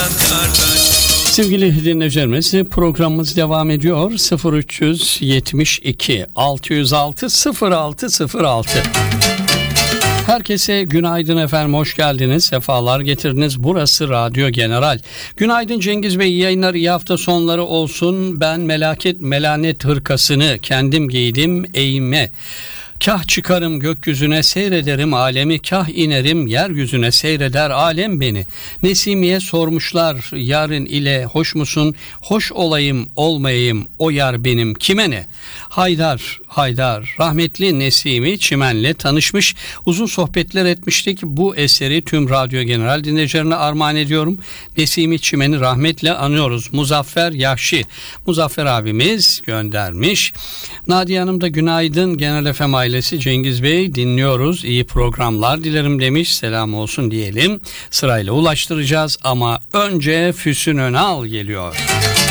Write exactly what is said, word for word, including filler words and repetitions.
Sevgili dinleyicilerimiz, programımız devam ediyor. sıfır üç yetmiş iki altı yüz altı sıfır altı sıfır altı. Herkese günaydın efendim, hoş geldiniz, sefalar getirdiniz. Burası Radyo General. Günaydın Cengiz Bey, iyi yayınlar, iyi hafta sonları olsun. Ben melaket melanet hırkasını kendim giydim eğime. Kah çıkarım gökyüzüne seyrederim alemi, kah inerim yeryüzüne seyreder alem beni. Nesimiye sormuşlar yarın ile hoş musun? Hoş olayım olmayayım o yar benim kime ne? Haydar, Haydar rahmetli Nesimi Çimen'le tanışmış, uzun sohbetler etmiştik. Bu eseri tüm Radyo General dinleyicilerine armağan ediyorum. Nesimi Çimen'i rahmetle anıyoruz. Muzaffer Yahşi, Muzaffer abimiz göndermiş. Nadiye Hanım da günaydın Genel F M ailesi Cengiz Bey, dinliyoruz, iyi programlar dilerim demiş. Selam olsun diyelim, sırayla ulaştıracağız ama önce Füsun Önal geliyor.